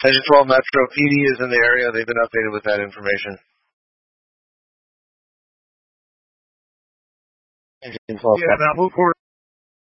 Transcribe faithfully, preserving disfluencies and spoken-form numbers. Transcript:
Engine twelve Metro P D is in the area. They've been updated with that information. Engine twelve. Yeah, now move forward.